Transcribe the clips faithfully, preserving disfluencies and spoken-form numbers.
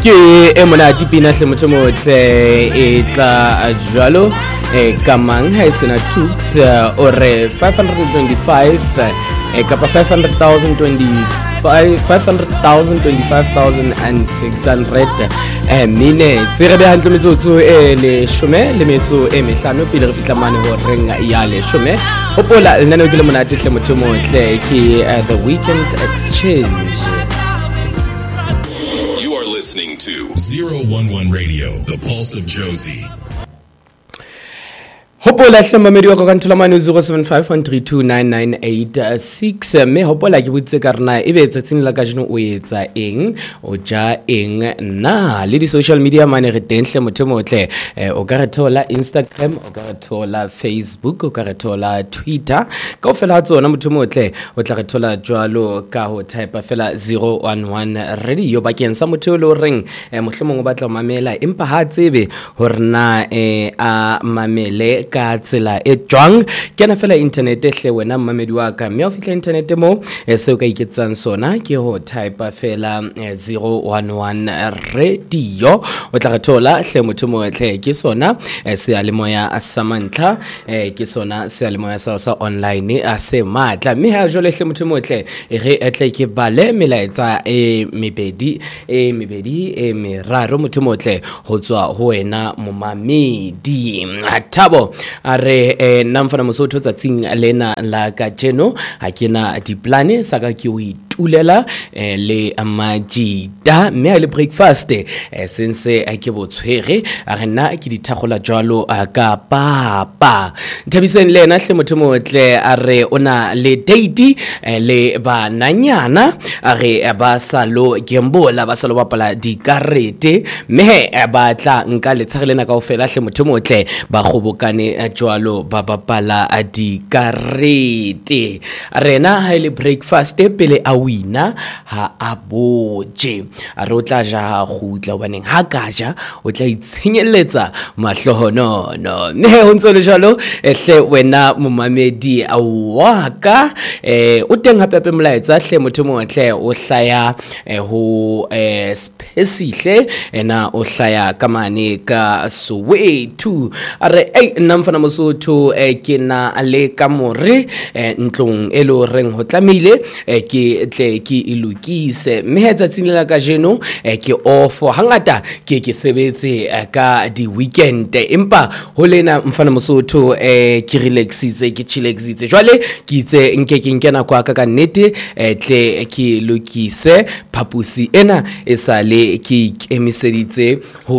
ke e mona dipina hle motho motle e tla jwalo e kamang ha sena tux ore five hundred twenty-five e kapa five hundred thousand twenty-five five hundred thousand twenty-five thousand six hundred eh mine tsere be hantle metsotso e le shome le metso e mehlano pele re fitla mane ho renga ya le shome hopola le nane ke le monate hle motho motle ke the weekend exchange. Listening to zero one one Radio, the pulse of Josie. Hopola hlamba medi wa ka nthola mane zero seven five one three two nine nine eight six me hopola ke butse ka rena e be tsatsing la ka jeno o etsa eng o ja eng na le di social media mane re tenhle motho motle o ka re thola Instagram o ka re thola Facebook o ka re thola Twitter ka ofela tsona motho motle o tla re thola jwalo ka ho type fela zero one one radio bakeng sa motho le reng mohlomong o batla mamela empa ha tsebe horna e a mamele ka tsela e jwang ke na fela internet e hle wena mmamedi wa ka mme o fitla internet mo se o ka iketsang sona ke ho type fela zero one one radio o tla re thola hle motho motle ke sona se a le moya a samantla ke sona se a le moya sa sa online a se matla mme ha jole hle motho motle e re etle ke bale melaetsa e mebedi e mebedi e meraro motho motle ho tswa ho wena momamedi Thabo are eh, namfana mosotho tsatsing lena la ka jeno ha kena diplane saka ke o itulela eh, le amajita mme le breakfast eh, sense a ke botshwere a rena ke dithagola jwalo ka papa nthabiseng lena hle motho motle a re ona le date eh, le bananyana a re ba salo gembola ba salo bapala dikarete mme ba tla nka le tshagelena kaofela hle motho motle ba gobokane jwalo ba bapala di karete rena ha ile breakfast pele a wina ha aboje a re o tla ja go tla baneng ha ka ja o tla itshenyeletsa mahlohono no ne ho ntse le jalo ehle wena momamedi a waka eh o teng hape hape molaetsa hle motho motle o hlaya ho specihle ena o hlaya kamane ka Soweto are ei namfana mosotho ke na le ka more ntlong e lo reng ho tlamile ke tle ke ilukise mme tsatsing la ka jeno ke off hangata ke ke sebetse ka di weekend empa ho lena mfana mosotho ke relaxitse ke chillaxitse jwale ke itse nke ke nkena kwa ka ka nnete tle ke lukise phapusi ena e sale ke emiseditse ho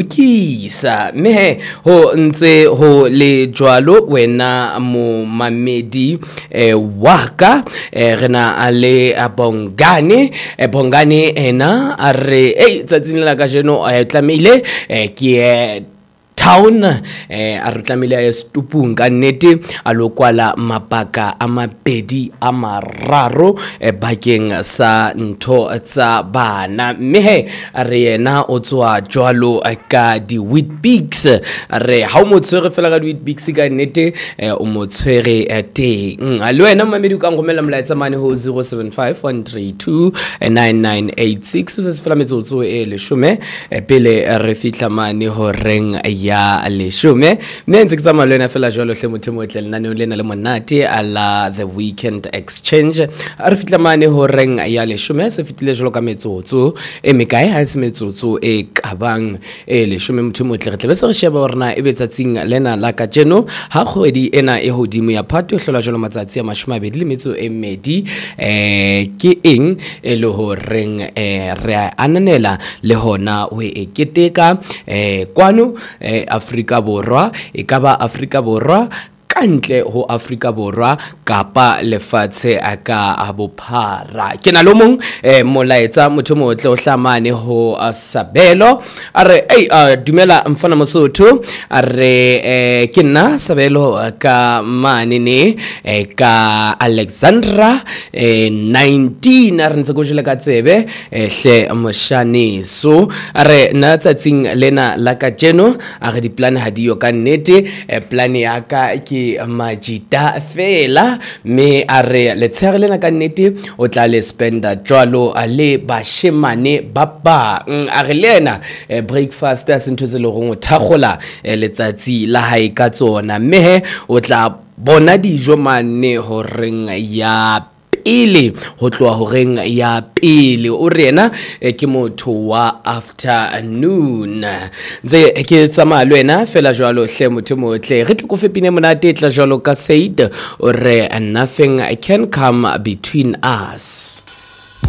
ilukisa mme ho ntse ho le jwalo wena mo mamedi eh, waka eh, rena ale abongane eh, bongane ena are eh tsatsing la ka jeno a tlamile eh, ke town eh a rutlamile ya stupung ka nnete a lokwala mapaka a mabedi a mararo eh, bakeng sa ntho tsa bana mme a re yena o tswa jwalo ka di Weet-Bix re ha o motshwere fela ka di Weet-Bix ka nnete eh, o motshwere teng a le wena mamedi ka ngomela molaetsa mane ho zero seven five one three two nine nine eight six o se fela metsotso e le shome pele re fitla mane ho reng ya le shome mme ntse ke tsama lena fela jwalo hle motho motle lena ne lena le monate ala the weekend exchange a re fitla mane ho reng ya le shome se fitile jwalo ka metsotso e mekae ha se metsotso e kabang e le shome motho motle re tle be se re sheba rena e be tsatsing lena la ka jeno ha kgwedi ena e hodimo ya Phatwe hlola jwalo matsatsi a mashome a mabedi le metso e mmedi eh ke eng e le ho reng eh re ananela le hona ho e keteka eh kwano eh Afrika Borwa e ka ba Afrika Borwa kantle ho Afrika Borwa kapa lefatshe aka abophara ke na lo mong eh molaetsa motho motle o hlamane ho Sabelo are ei uh, dumela mfana mosotho are eh ke nna Sabelo ka manene eh, ka Alexandra eh, nineteen are ntse go jela ka tsebe eh, hle moshane so are na tsatsing lena la ka jeno are di plan ha di yo ka nnete eh, plan ya ka ke ke majida fela me a re letshega lena ka nnete o tla le spenda jwalo le bashemane ba bang a re lena breakfast a sentho tse le go thagola letsatsi la hae ka tsona mme he o tla bona dijo mane ho reng ya pele ho tloa ho reng ya pele o rena ke motho wa afternoon nze ke tsamaya le wena fela jwalo hle motho motle re tle go fepine monate tla jwalo ka said o re nothing can come between us.